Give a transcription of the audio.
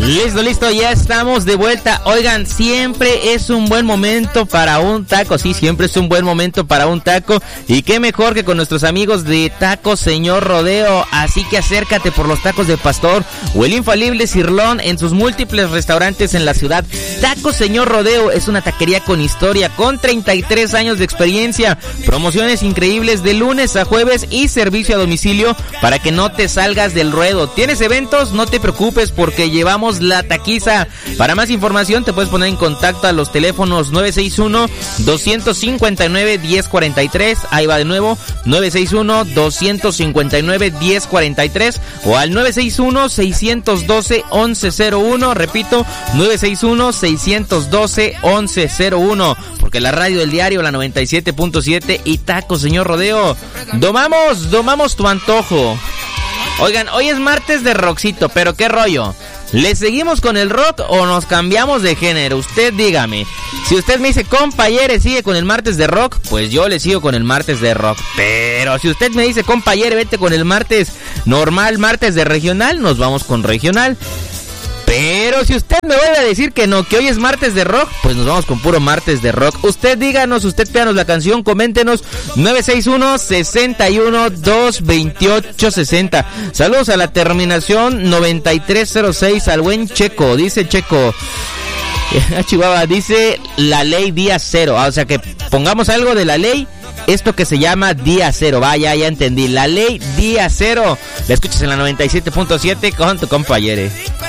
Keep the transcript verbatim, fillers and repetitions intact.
Listo, listo, ya estamos de vuelta. Oigan, siempre es un buen momento para un taco. Sí, siempre es un buen momento para un taco. Y qué mejor que con nuestros amigos de Tacos Señor Rodeo. Así que acércate por los tacos de pastor o el infalible cirlón en sus múltiples restaurantes en la ciudad. Tacos Señor Rodeo es una taquería con historia, con treinta y tres años de experiencia. Promociones increíbles de lunes a jueves y servicio a domicilio para que no te salgas del ruedo. ¿Tienes eventos? No te preocupes porque llevamos la taquiza. Para más información te puedes poner en contacto a los teléfonos nueve seis uno, dos cinco nueve, uno cero cuatro tres, ahí va de nuevo, nueve seis uno, dos cinco nueve, uno cero cuatro tres o al nueve seis uno, seis uno dos, once cero uno, repito, nueve seis uno, seis uno dos, once cero uno, porque la radio del diario, la noventa y siete punto siete y Tacos Señor Rodeo, domamos, domamos tu antojo. Oigan, hoy es martes de rockcito, pero ¿qué rollo? ¿Le seguimos con el rock o nos cambiamos de género? Usted dígame. Si usted me dice, compañere, sigue con el martes de rock, pues yo le sigo con el martes de rock. Pero si usted me dice, compañere, vete con el martes normal, martes de regional, nos vamos con regional. Pero si usted me vuelve a decir que no, que hoy es martes de rock, pues nos vamos con puro martes de rock. Usted díganos, usted pídanos la canción, coméntenos, nueve seis uno, seis uno, dos dos ocho, seis cero. Saludos a la terminación noventa y tres cero seis, al buen Checo, dice Checo. Chihuahua, dice la ley día cero, ah, o sea que pongamos algo de la ley. Esto que se llama Día Cero, vaya, ya entendí, la ley Día Cero. La escuchas en la noventa y siete punto siete con tu compañere.